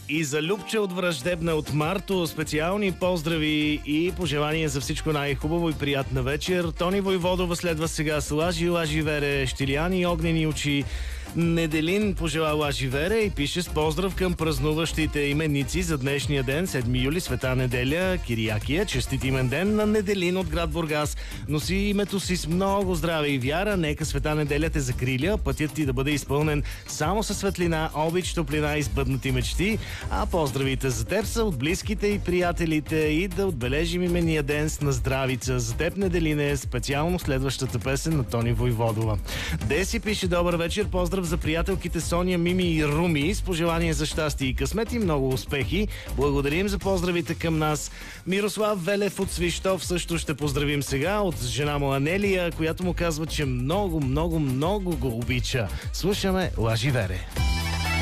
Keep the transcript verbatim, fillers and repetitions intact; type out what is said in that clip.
И за Любче от Враждебна от Марто специални поздрави и пожелания за всичко най-хубаво и приятна вечер. Тони Войводова следва сега с Лажи, Лажи Вере, Щиляни и огнени очи. Неделин пожела Лажи Вере и пише с поздрав към празнуващите именици за днешния ден, седми юли, Света неделя, Кириакия. Честит имен ден на Неделин от град Бургас. Носи името си с много здраве и вяра. Нека Света неделя те закриля, пътят ти да бъде изпълнен само със светлина, обич, топлина и сбъднати мечти. А поздравите за теб са от близките и приятелите и да отбележим имения ден с на здравица. За теб, Неделине, специално следващата песен на Тони Войводова. Деси пише: добър вечер, поздрав за приятелките Соня, Мими и Руми с пожелание за щастие и късмет и много успехи. Благодарим за поздравите към нас. Мирослав Велев от Свищов също ще поздравим сега от жена му Анелия, която му казва, че много, много, много го обича. Слушаме Лажи Вере.